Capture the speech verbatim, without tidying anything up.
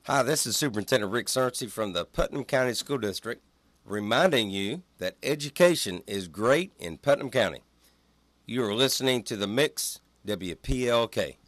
Hi, this is Superintendent Rick Cerncy from the Putnam County School District, reminding you that education is great in Putnam County. You are listening to the Mix W P L K.